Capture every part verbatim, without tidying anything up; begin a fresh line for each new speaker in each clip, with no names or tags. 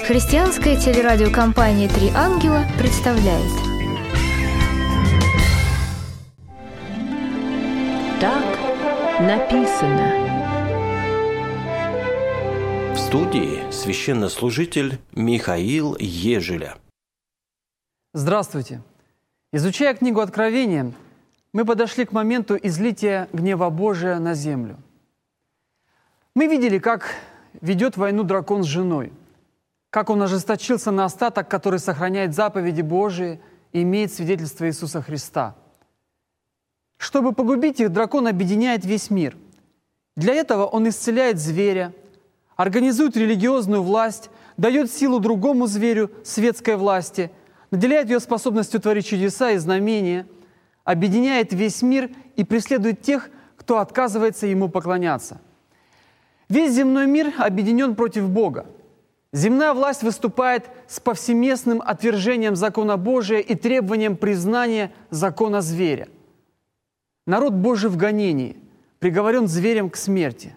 Христианская телерадиокомпания «Три ангела» представляет.
Так написано.
В студии священнослужитель Михаил Ежеля.
Здравствуйте! Изучая книгу Откровения, мы подошли к моменту излития гнева Божия на землю. Мы видели, как ведет войну дракон с женой, как он ожесточился на остаток, который сохраняет заповеди Божии и имеет свидетельство Иисуса Христа. Чтобы погубить их, дракон объединяет весь мир. Для этого он исцеляет зверя, организует религиозную власть, дает силу другому зверю светской власти, наделяет ее способностью творить чудеса и знамения, объединяет весь мир и преследует тех, кто отказывается ему поклоняться. Весь земной мир объединен против Бога. Земная власть выступает с повсеместным отвержением закона Божия и требованием признания закона зверя. Народ Божий в гонении, приговорен зверем к смерти.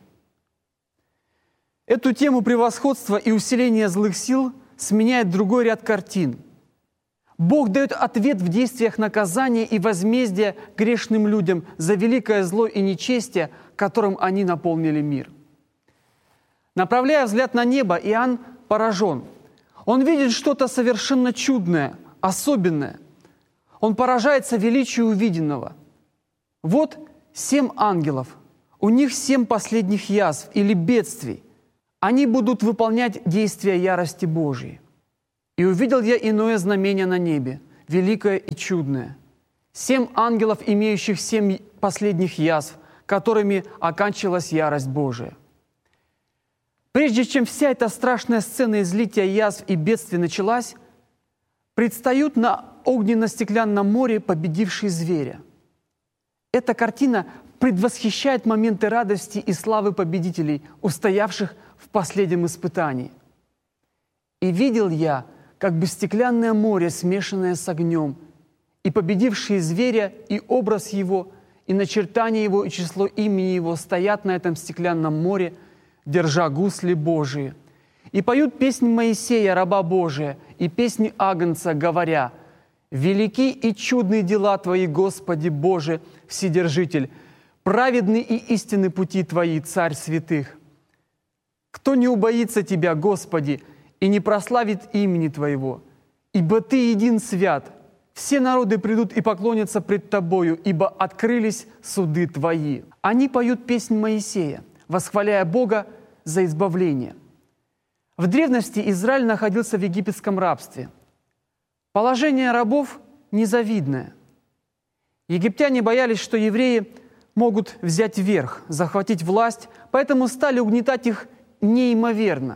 Эту тему превосходства и усиления злых сил сменяет другой ряд картин. Бог дает ответ в действиях наказания и возмездия грешным людям за великое зло и нечестие, которым они наполнили мир. Направляя взгляд на небо, Иоанн поражен. Он видит что-то совершенно чудное, особенное. Он поражается величию увиденного. Вот семь ангелов. У них семь последних язв или бедствий. Они будут выполнять действия ярости Божьей. «И увидел я иное знамение на небе, великое и чудное. Семь ангелов, имеющих семь последних язв, которыми оканчивалась ярость Божия». Прежде чем вся эта страшная сцена излития язв и бедствий началась, предстают на огненно-стеклянном море победившие зверя. Эта картина предвосхищает моменты радости и славы победителей, устоявших в последнем испытании. «И видел я, как бы стеклянное море, смешанное с огнем, и победившие зверя, и образ его, и начертание его, и число имени его стоят на этом стеклянном море, держа гусли Божии, и поют песнь Моисея, раба Божия, и песнь Агнца, говоря: «Велики и чудные дела Твои, Господи Боже, Вседержитель, праведны и истинны пути Твои, Царь святых. Кто не убоится Тебя, Господи, и не прославит имени Твоего? Ибо Ты един свят, все народы придут и поклонятся пред Тобою, ибо открылись суды Твои». Они поют песнь Моисея, восхваляя Бога за избавление. В древности Израиль находился в египетском рабстве. Положение рабов незавидное. Египтяне боялись, что евреи могут взять верх, захватить власть, поэтому стали угнетать их неимоверно.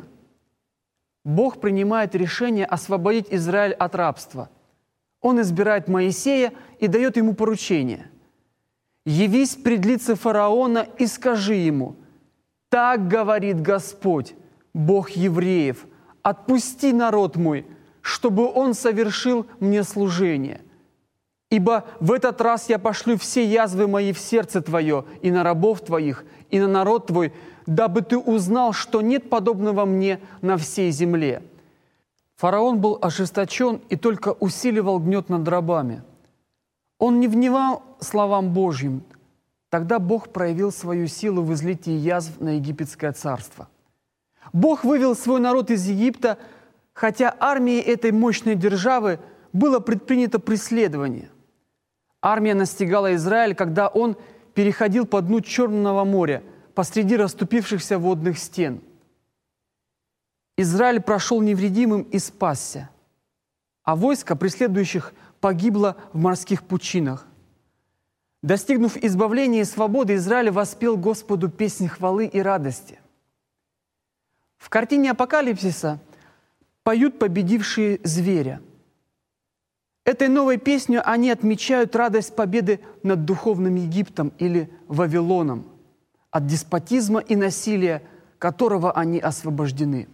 Бог принимает решение освободить Израиль от рабства. Он избирает Моисея и дает ему поручение: «Явись пред лице фараона и скажи ему: так говорит Господь, Бог евреев, отпусти народ мой, чтобы он совершил мне служение. Ибо в этот раз я пошлю все язвы мои в сердце твое, и на рабов твоих, и на народ твой, дабы ты узнал, что нет подобного мне на всей земле». Фараон был ожесточен и только усиливал гнет над рабами. Он не внимал словам Божьим. Тогда Бог проявил свою силу в излитии язв на египетское царство. Бог вывел свой народ из Египта, хотя армией этой мощной державы было предпринято преследование. Армия настигала Израиль, когда он переходил по дну Черного моря, посреди расступившихся водных стен. Израиль прошел невредимым и спасся, а войско преследующих погибло в морских пучинах. Достигнув избавления и свободы, Израиль воспел Господу песнь хвалы и радости. В картине Апокалипсиса поют победившие зверя. Этой новой песней они отмечают радость победы над духовным Египтом или Вавилоном, от деспотизма и насилия, которого они освобождены.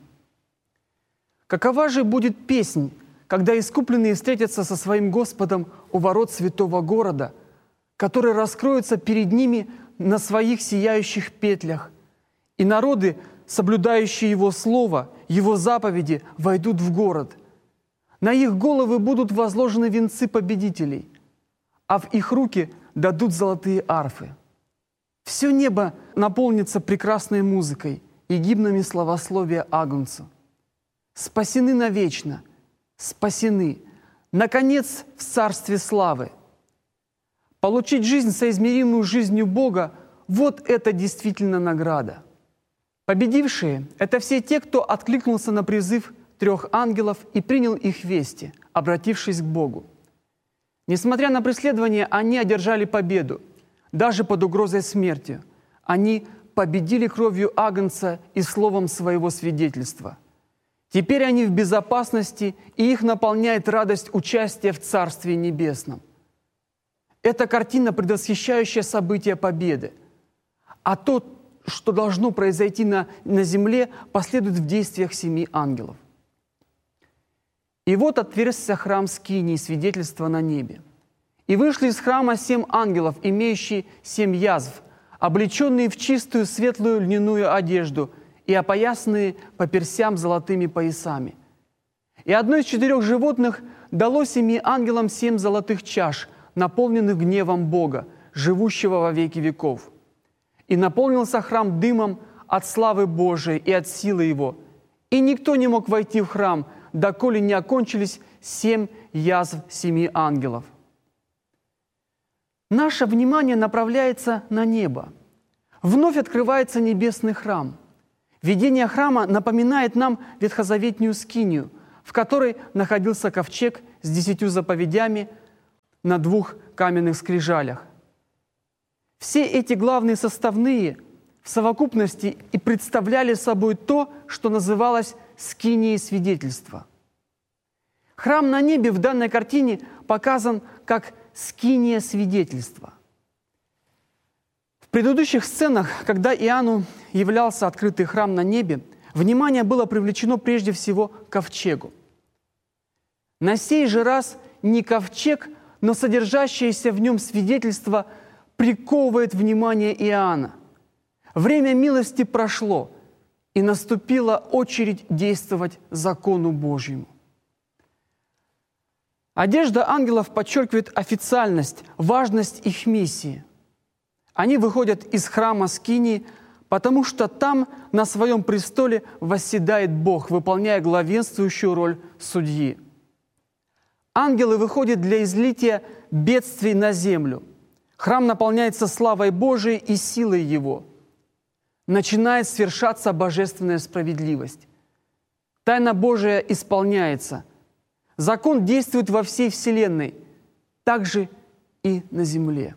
Какова же будет песнь, когда искупленные встретятся со своим Господом у ворот святого города, который раскроется перед ними на своих сияющих петлях, и народы, соблюдающие Его Слово, Его заповеди войдут в город. На их головы будут возложены венцы победителей, а в их руки дадут золотые арфы. Все небо наполнится прекрасной музыкой и гимнами славословия Агнцу. Спасены навечно, спасены, наконец, в царстве славы. Получить жизнь, соизмеримую жизнью Бога, вот это действительно награда. Победившие – это все те, кто откликнулся на призыв трех ангелов и принял их вести, обратившись к Богу. Несмотря на преследование, они одержали победу, даже под угрозой смерти. Они победили кровью Агнца и словом своего свидетельства. Теперь они в безопасности, и их наполняет радость участия в Царстве Небесном. Это картина, предвосхищающая события победы. А то, что должно произойти на, на земле, последует в действиях семи ангелов. И вот отверзся храм скинии, свидетельства на небе. И вышли из храма семь ангелов, имеющие семь язв, облеченные в чистую светлую льняную одежду и опоясанные по персям золотыми поясами. И одно из четырех животных дало семи ангелам семь золотых чаш, наполненных гневом Бога, живущего во веки веков. И наполнился храм дымом от славы Божией и от силы Его. И никто не мог войти в храм, доколе не окончились семь язв семи ангелов. Наше внимание направляется на небо. Вновь открывается небесный храм. Видение храма напоминает нам ветхозаветную скинию, в которой находился ковчег с десятью заповедями на двух каменных скрижалях. Все эти главные составные в совокупности и представляли собой то, что называлось скинией свидетельства. Храм на небе в данной картине показан как скиния свидетельства. В предыдущих сценах, когда Иоанну являлся открытый храм на небе, внимание было привлечено прежде всего к ковчегу. На сей же раз не ковчег, но содержащееся в нем свидетельство приковывает внимание Иоанна. Время милости прошло, и наступила очередь действовать закону Божьему. Одежда ангелов подчеркивает официальность, важность их миссии. Они выходят из храма скинии, потому что там на своем престоле восседает Бог, выполняя главенствующую роль судьи. Ангелы выходят для излития бедствий на землю. Храм наполняется славой Божией и силой Его. Начинает свершаться божественная справедливость. Тайна Божия исполняется. Закон действует во всей вселенной, также и на земле.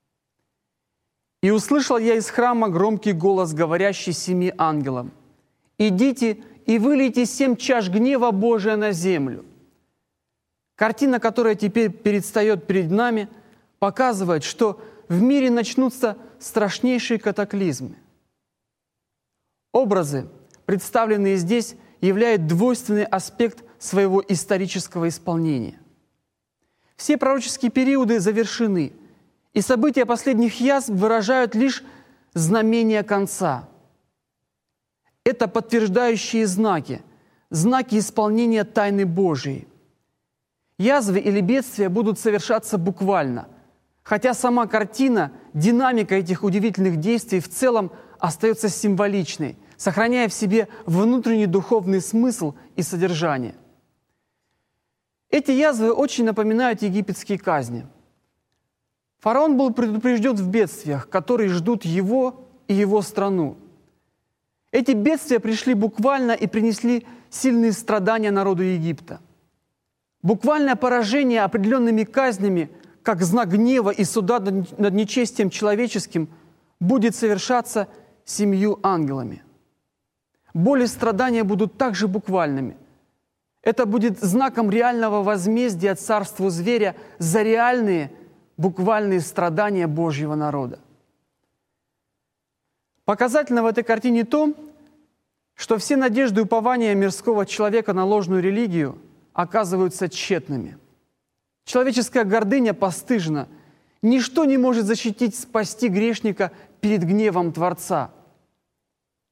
«И услышал я из храма громкий голос, говорящий семи ангелам: идите и вылейте семь чаш гнева Божия на землю». Картина, которая теперь предстает перед нами, показывает, что в мире начнутся страшнейшие катаклизмы. Образы, представленные здесь, являют двойственный аспект своего исторического исполнения. Все пророческие периоды завершены, и события последних язв выражают лишь знамения конца. Это подтверждающие знаки, знаки исполнения тайны Божией. Язвы или бедствия будут совершаться буквально, хотя сама картина, динамика этих удивительных действий в целом остается символичной, сохраняя в себе внутренний духовный смысл и содержание. Эти язвы очень напоминают египетские казни. Фараон был предупрежден в бедствиях, которые ждут его и его страну. Эти бедствия пришли буквально и принесли сильные страдания народу Египта. Буквальное поражение определенными казнями, как знак гнева и суда над нечестием человеческим, будет совершаться семью ангелами. Боли и страдания будут также буквальными. Это будет знаком реального возмездия царству зверя за реальные, буквальные страдания Божьего народа. Показательно в этой картине то, что все надежды и упования мирского человека на ложную религию оказываются тщетными. Человеческая гордыня постыжена. Ничто не может защитить, спасти грешника перед гневом Творца.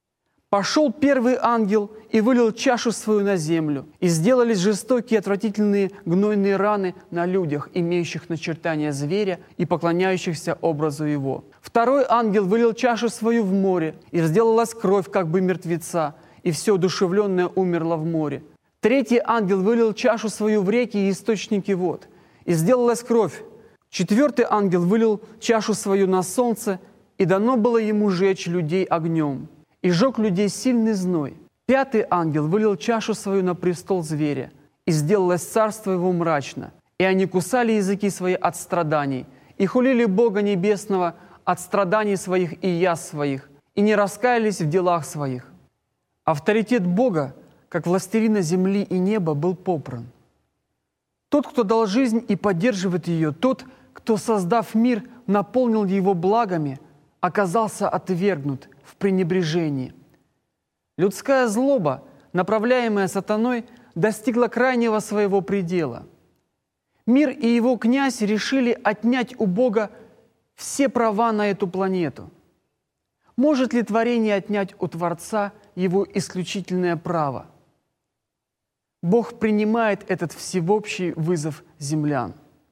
Пошел первый ангел и вылил чашу свою на землю, и сделались жестокие, отвратительные гнойные раны на людях, имеющих начертания зверя и поклоняющихся образу его. Второй ангел вылил чашу свою в море, и сделалась кровь, как бы мертвеца, и все одушевленное умерло в море. Третий ангел вылил чашу свою в реки и источники вод, и сделалась кровь. Четвертый ангел вылил чашу свою на солнце, и дано было ему жечь людей огнем, и жег людей сильный зной. Пятый ангел вылил чашу свою на престол зверя, и сделалось царство его мрачно, и они кусали языки свои от страданий, и хулили Бога Небесного от страданий своих и язв своих, и не раскаялись в делах своих. Авторитет Бога, как властелина земли и неба, был попран. Тот, кто дал жизнь и поддерживает ее, тот, кто, создав мир, наполнил его благами, оказался отвергнут в пренебрежении. Людская злоба, направляемая сатаной, достигла крайнего своего предела. Мир и его князь решили отнять у Бога все права на эту планету. Может ли творение отнять у Творца его исключительное право? Бог принимает этот всеобщий вызов землян.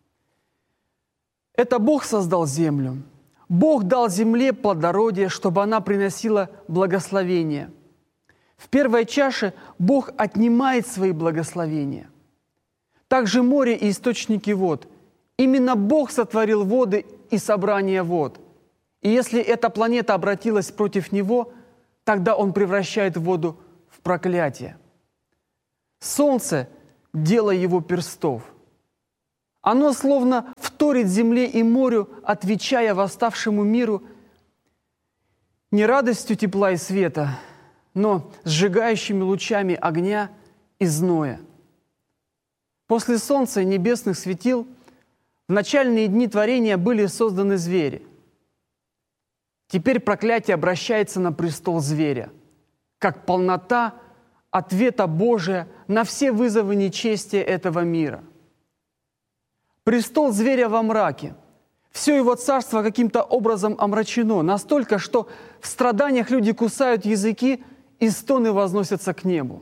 Это Бог создал землю. Бог дал земле плодородие, чтобы она приносила благословение. В первой чаше Бог отнимает свои благословения. Также море и источники вод. Именно Бог сотворил воды и собрание вод. И если эта планета обратилась против Него, тогда Он превращает воду в проклятие. Солнце – дело Его перстов. Оно словно вторит земле и морю, отвечая восставшему миру не радостью тепла и света, но сжигающими лучами огня и зноя. После солнца и небесных светил в начальные дни творения были созданы звери. Теперь проклятие обращается на престол зверя, как полнота ответа Божия на все вызовы нечестия этого мира. Престол зверя во мраке. Все его царство каким-то образом омрачено, настолько, что в страданиях люди кусают языки и стоны возносятся к небу.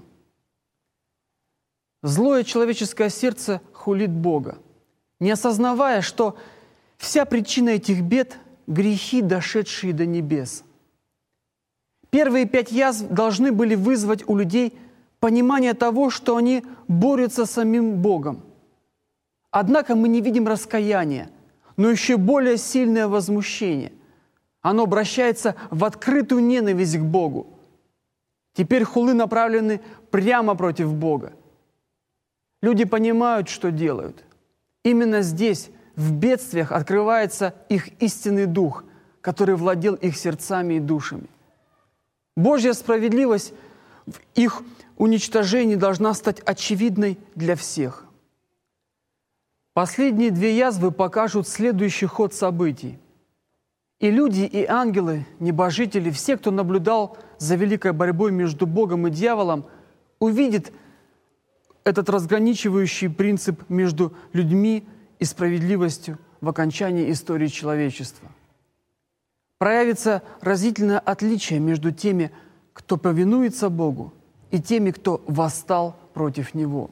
Злое человеческое сердце хулит Бога, не осознавая, что вся причина этих бед – грехи, дошедшие до небес. Первые пять язв должны были вызвать у людей понимание того, что они борются с самим Богом. Однако мы не видим раскаяния, но еще более сильное возмущение. Оно обращается в открытую ненависть к Богу. Теперь хулы направлены прямо против Бога. Люди понимают, что делают. Именно здесь, в бедствиях, открывается их истинный дух, который владел их сердцами и душами. Божья справедливость в их уничтожении должна стать очевидной для всех. Последние две язвы покажут следующий ход событий. И люди, и ангелы, небожители, все, кто наблюдал за великой борьбой между Богом и дьяволом, увидят этот разграничивающий принцип между людьми и справедливостью в окончании истории человечества. Проявится разительное отличие между теми, кто повинуется Богу, и теми, кто восстал против Него.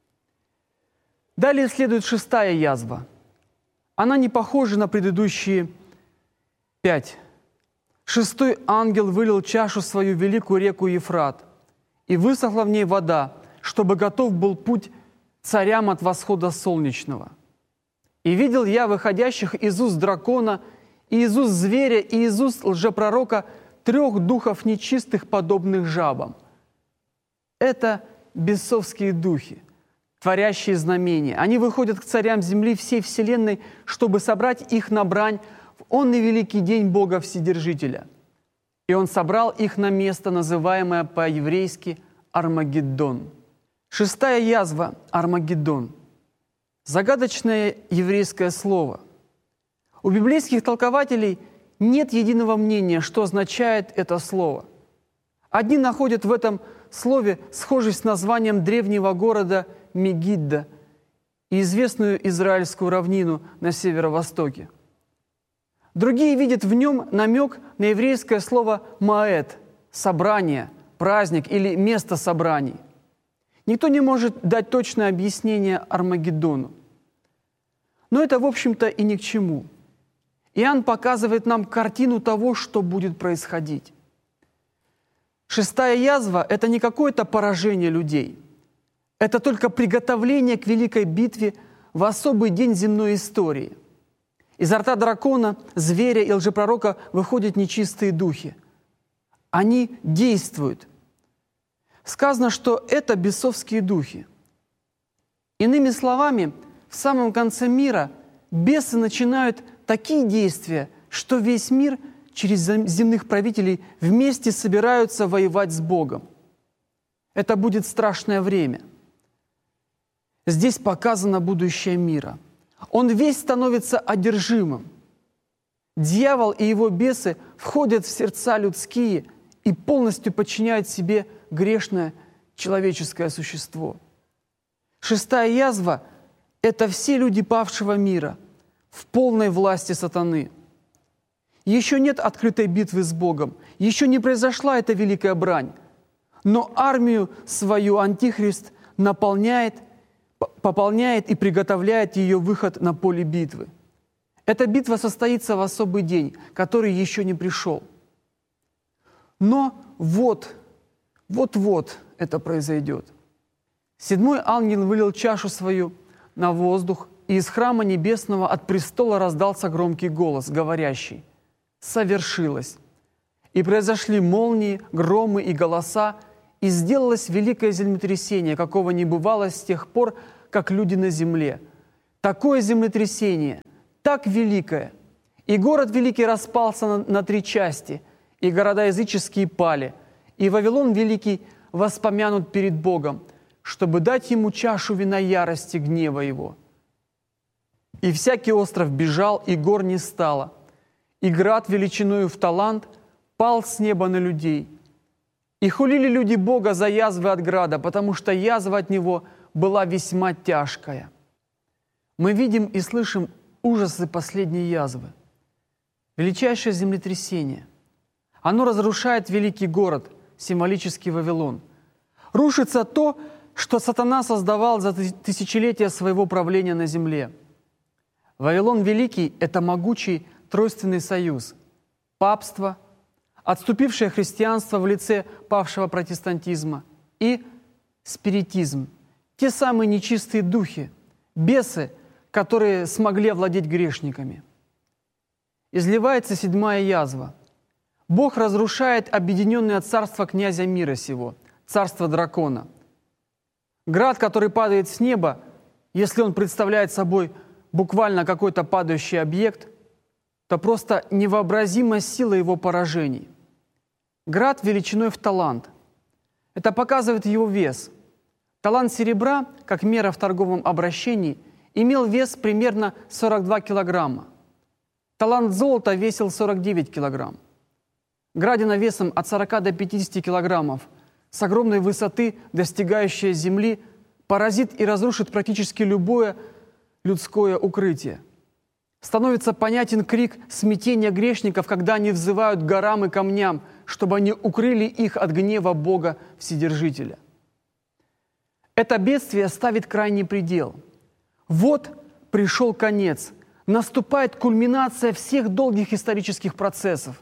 Далее следует шестая язва. Она не похожа на предыдущие пять. Шестой ангел вылил чашу свою в великую реку Ефрат, и высохла в ней вода, чтобы готов был путь царям от восхода солнечного. И видел я выходящих из уст дракона, и из уст зверя, и из уст лжепророка трех духов нечистых, подобных жабам. Это бесовские духи, творящие знамения. Они выходят к царям земли всей вселенной, чтобы собрать их на брань в онный великий день Бога Вседержителя. И Он собрал их на место, называемое по-еврейски Армагеддон. Шестая язва – Армагеддон. Загадочное еврейское слово. У библейских толкователей нет единого мнения, что означает это слово. Одни находят в этом слове схожесть с названием древнего города Мегиддо и известную израильскую равнину на северо-востоке. Другие видят в нем намек на еврейское слово «маэт» – «собрание», праздник или место собраний. Никто не может дать точное объяснение Армагеддону. Но это, в общем-то, и ни к чему. Иоанн показывает нам картину того, что будет происходить. Шестая язва – это не какое-то поражение людей. Это только приготовление к великой битве в особый день земной истории. Изо рта дракона, зверя и лжепророка выходят нечистые духи. Они действуют. Сказано, что это бесовские духи. Иными словами, в самом конце мира бесы начинают такие действия, что весь мир через земных правителей вместе собираются воевать с Богом. Это будет страшное время. Здесь показано будущее мира. Он весь становится одержимым. Дьявол и его бесы входят в сердца людские и полностью подчиняют себе грешное человеческое существо. Шестая язва – это все люди павшего мира в полной власти сатаны. Еще нет открытой битвы с Богом, еще не произошла эта великая брань, но армию свою Антихрист наполняет, пополняет и приготовляет ее выход на поле битвы. Эта битва состоится в особый день, который еще не пришел. Но вот, вот-вот это произойдет. Седьмой ангел вылил чашу свою на воздух, и из храма небесного от престола раздался громкий голос, говорящий: «Совершилось!» И произошли молнии, громы и голоса, и сделалось великое землетрясение, какого не бывало с тех пор, как люди на земле. Такое землетрясение, так великое. И город великий распался на, на три части, и города языческие пали, и Вавилон великий воспомянут перед Богом, чтобы дать ему чашу вина ярости гнева его. И всякий остров бежал, и гор не стало, и град величиною в талант пал с неба на людей. И хулили люди Бога за язвы от града, потому что язва от него была весьма тяжкая. Мы видим и слышим ужасы последней язвы. Величайшее землетрясение. Оно разрушает великий город, символический Вавилон. Рушится то, что сатана создавал за тысячелетия своего правления на земле. Вавилон Великий – это могучий тройственный союз, папство, отступившее христианство в лице павшего протестантизма и спиритизм, те самые нечистые духи, бесы, которые смогли овладеть грешниками. Изливается седьмая язва. Бог разрушает объединенное царство князя мира сего, царство дракона. Град, который падает с неба, если он представляет собой буквально какой-то падающий объект, то просто невообразимая сила его поражений. Град величиной в талант. Это показывает его вес. Талант серебра, как мера в торговом обращении, имел вес примерно сорок два килограмма. Талант золота весил сорок девять килограмм. Градина весом от сорока до пятидесяти килограммов с огромной высоты, достигающая земли, поразит и разрушит практически любое людское укрытие. Становится понятен крик смятения грешников, когда они взывают к горам и камням, чтобы они укрыли их от гнева Бога Вседержителя. Это бедствие ставит крайний предел. Вот пришел конец, наступает кульминация всех долгих исторических процессов.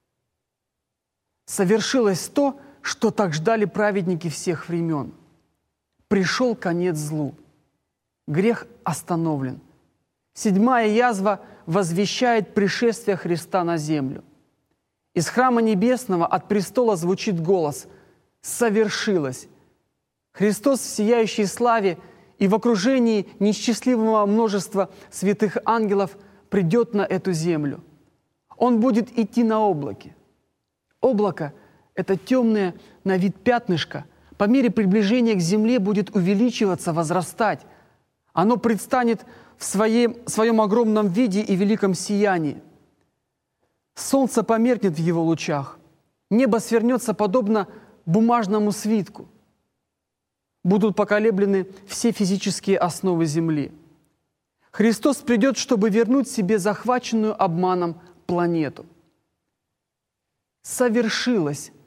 Совершилось то, что так ждали праведники всех времен. Пришел конец злу. Грех остановлен. Седьмая язва возвещает пришествие Христа на землю. Из храма небесного от престола звучит голос: «Совершилось!» Христос в сияющей славе и в окружении неисчислимого множества святых ангелов придет на эту землю. Он будет идти на облаке. Облако – это темное на вид пятнышко. По мере приближения к земле будет увеличиваться, возрастать. Оно предстанет в своем, своем огромном виде и великом сиянии. Солнце померкнет в его лучах. Небо свернется подобно бумажному свитку. Будут поколеблены все физические основы земли. Христос придет, чтобы вернуть себе захваченную обманом планету. Совершилось.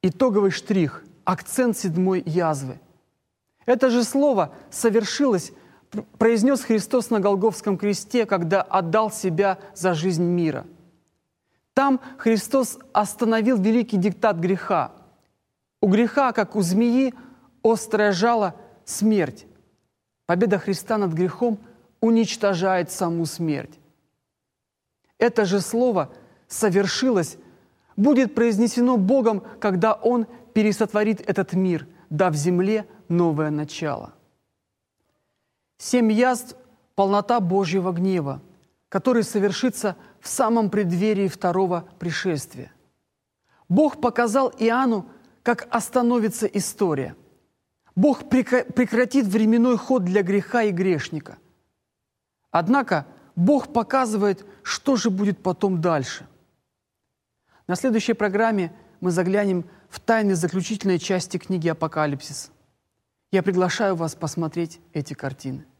итоговый штрих, акцент седьмой язвы. Это же слово «совершилось» произнес Христос на Голгофском кресте, когда отдал себя за жизнь мира. Там Христос остановил великий диктат греха. У греха, как у змеи, острое жало — смерть. Победа Христа над грехом уничтожает саму смерть. Это же слово «совершилось» будет произнесено Богом, когда Он пересотворит этот мир, дав земле новое начало. Семь язв — полнота Божьего гнева, который совершится в самом преддверии второго пришествия. Бог показал Иоанну, как остановится история. Бог прекратит временной ход для греха и грешника. Однако Бог показывает, что же будет потом дальше. На следующей программе мы заглянем в тайны заключительной части книги «Апокалипсис». Я приглашаю вас посмотреть эти картины.